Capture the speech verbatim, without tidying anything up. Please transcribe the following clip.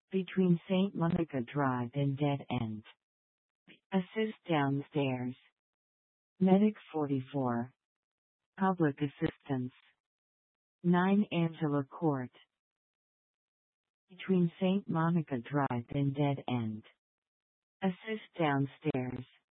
Between Saint Monica Drive and Dead End. Assist downstairs. Medic forty-four. Public assistance. nine Angela Court. Between Saint Monica Drive and Dead End. Assist downstairs.